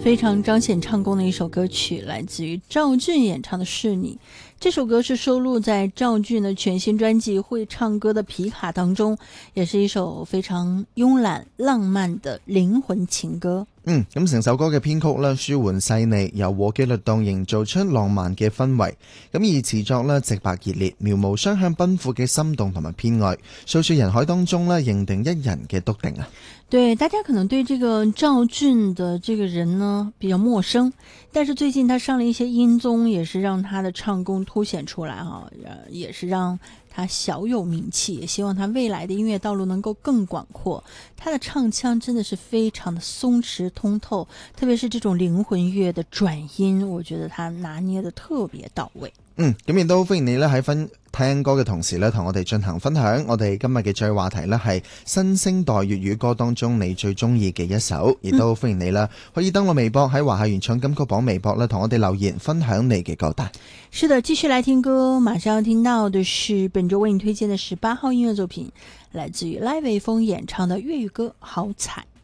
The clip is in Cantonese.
非常彰显唱功的一首歌曲，来自于赵俊演唱的《是你》。这首歌是收录在赵俊的全新专辑《會唱歌的皮卡》當中，也是一首非常慵懶浪漫的靈魂情歌。 咁成首歌嘅編曲咧舒緩細膩，由和嘅律動營造出浪漫嘅氛圍。咁而詞作咧直白熱烈，描摹雙向奔赴嘅心動同埋偏愛，訴說人海當中咧認定一人嘅篤定啊。 對，大家可能對這個趙俊的這個人呢比較陌生，但是最近他上了一些音綜，也是讓他的唱功凸顯出來哈，也是讓他小有名氣，也希望他未來的音樂道路能夠更廣闊。他的唱腔真的是非常的鬆弛通透，特別是這種靈魂樂的轉音，我覺得他拿捏得特別到位。 咁亦都歡迎你咧喺聽歌嘅同時咧，同我哋進行分享。我哋今日嘅最話題咧係新星代粵語歌當中你最中意嘅一首，亦都歡迎你啦，可以登錄微博喺華夏原創金曲榜微博咧，同我哋留言分享你嘅歌單。 是的，繼續來聽歌，馬上要聽到的是本周為你推薦的18號音樂作品，來自於賴偉峰演唱的粵語歌《好彩》。